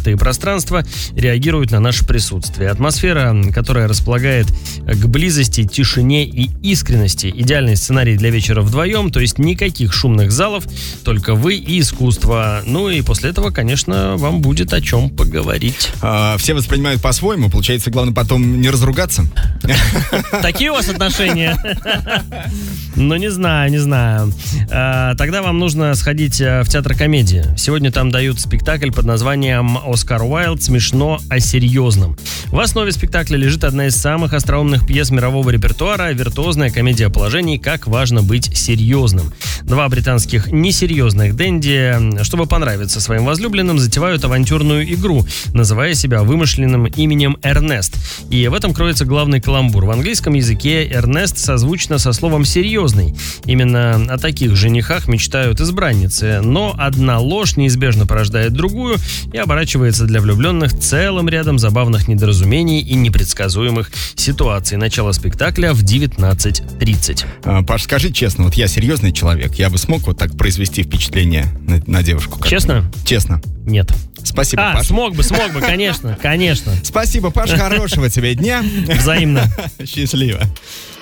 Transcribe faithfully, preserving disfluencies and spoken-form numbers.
объекты и пространства реагируют на наше присутствие. Атмосфера, которая располагает к близости, тишине и искренности. Идеальный сценарий для вечера вдвоем, то есть никаких шумных залов, только вы и искусство. Ну и после этого, конечно, вам будет о чем поговорить. А, все воспринимают по-своему, получается, главное потом не разругаться. Такие у вас отношения? Ну, не знаю, не знаю. Тогда вам нужно сходить в театр комедии. Сегодня там дают спектакль под названием «Оскар Уайльд. Смешно о серьезном». В основе спектакля лежит одна из самых остроумных пьес мирового репертуара — виртуозная комедия положений «Как важно быть серьезным». Два британских несерьезных денди, чтобы понравиться своим возлюбленным, затевают авантюрную игру, называя себя вымышленным именем Эрнест. И в этом кроется главный каламбур. В английском языке Эрнест созвучно со словом «серьезный». Именно о таких женихах мечтают избранницы. Но одна ложь неизбежно порождает другую и оборачивается для влюбленных целым рядом забавных недоразумений и непредсказуемых ситуаций. Начало спектакля в девятнадцать тридцать. А, Паш, скажи честно, вот я серьезный человек, я бы смог вот так произвести впечатление на, на девушку? Честно? Честно. Нет. Спасибо, а, Паш. смог бы, смог бы, конечно, конечно. Спасибо, Паш, хорошего тебе дня. Взаимно. Счастливо.